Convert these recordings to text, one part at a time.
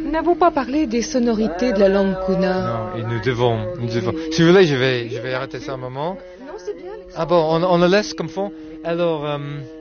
Nous n'avons pas parlé des sonorités de la langue Kuna. Non, et nous devons. Si vous voulez, je vais arrêter ça un moment. Non, c'est bien. Ah bon, on le laisse comme fond. Alors,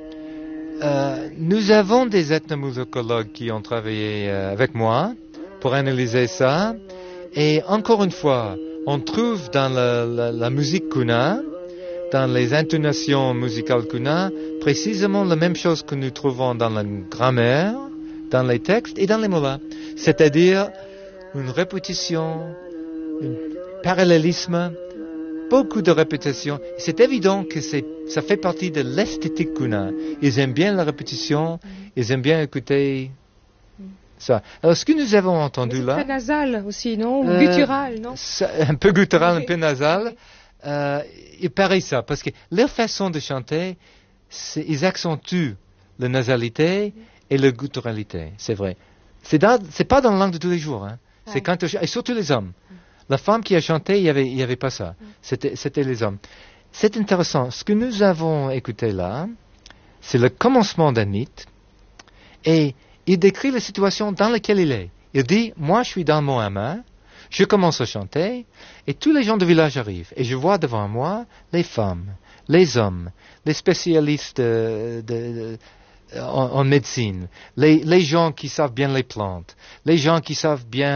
nous avons des ethnomusicologues qui ont travaillé avec moi pour analyser ça. Et encore une fois, on trouve dans la musique Kuna, dans les intonations musicales Kuna, précisément la même chose que nous trouvons dans la grammaire, dans les textes et dans les mots-là. C'est-à-dire une répétition, un parallélisme, beaucoup de répétition. C'est évident que ça fait partie de l'esthétique Kuna. Ils aiment bien la répétition, ils aiment bien écouter ça. Alors, ce que nous avons entendu là... C'est très nasal aussi, non? Ou guttural, non? Un peu guttural, un peu nasal. Il paraît ça, parce que leur façon de chanter, ils accentuent la nasalité et la gutturalité, c'est vrai. C'est pas dans la langue de tous les jours, hein. C'est quand et surtout les hommes. La femme qui a chanté, il y avait pas ça. C'était les hommes. C'est intéressant. Ce que nous avons écouté là, c'est le commencement d'un mythe, et il décrit la situation dans laquelle il est. Il dit, moi je suis dans mon hammam, je commence à chanter, et tous les gens du village arrivent. Et je vois devant moi les femmes, les hommes, les spécialistes en médecine, les gens qui savent bien les plantes, les gens qui savent bien